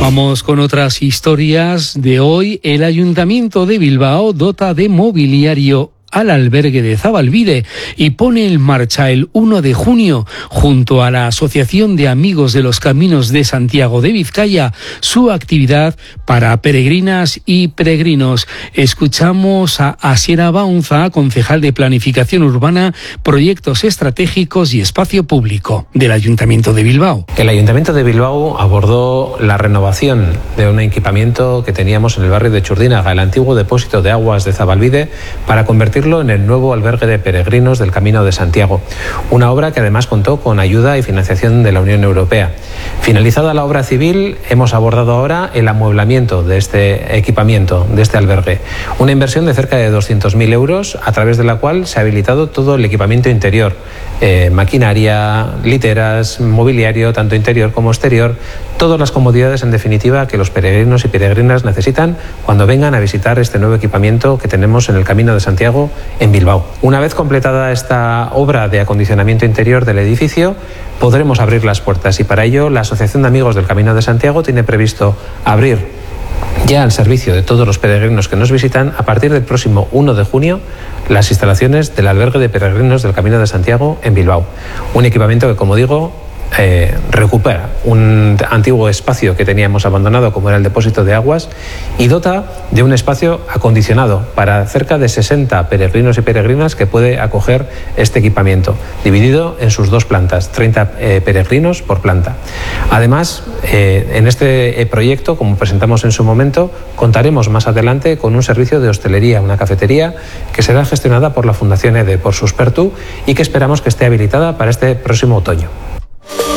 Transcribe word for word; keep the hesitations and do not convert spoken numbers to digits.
Vamos con otras historias de hoy. El Ayuntamiento de Bilbao dota de mobiliario al albergue de Zabalbide y pone en marcha el uno de junio, junto a la Asociación de Amigos de los Caminos de Santiago de Vizcaya, su actividad para peregrinas y peregrinos. Escuchamos a Asiera Baunza, concejal de Planificación Urbana, Proyectos Estratégicos y Espacio Público del Ayuntamiento de Bilbao. El Ayuntamiento de Bilbao abordó la renovación de un equipamiento que teníamos en el barrio de Churdínaga, el antiguo depósito de aguas de Zabalbide, para convertirlo en el nuevo albergue de peregrinos del Camino de Santiago. Una obra que además contó con ayuda y financiación de la Unión Europea. Finalizada la obra civil, hemos abordado ahora el amueblamiento de este equipamiento, de este albergue. Una inversión de cerca de doscientos mil euros, a través de la cual se ha habilitado todo el equipamiento interior. Eh, maquinaria, literas, mobiliario, tanto interior como exterior, todas las comodidades en definitiva que los peregrinos y peregrinas necesitan cuando vengan a visitar este nuevo equipamiento que tenemos en el Camino de Santiago en Bilbao. Una vez completada esta obra de acondicionamiento interior del edificio, podremos abrir las puertas y para ello la Asociación de Amigos del Camino de Santiago tiene previsto abrir ya al servicio de todos los peregrinos que nos visitan a partir del próximo uno de junio las instalaciones del albergue de peregrinos del Camino de Santiago en Bilbao. Un equipamiento que, como digo, Eh, recupera un antiguo espacio que teníamos abandonado como era el depósito de aguas y dota de un espacio acondicionado para cerca de sesenta peregrinos y peregrinas que puede acoger este equipamiento, dividido en sus dos plantas, treinta eh, peregrinos por planta. Además, eh, en este eh, proyecto, como presentamos en su momento, contaremos más adelante con un servicio de hostelería, una cafetería que será gestionada por la Fundación E D E, por Suspertu, y que esperamos que esté habilitada para este próximo otoño.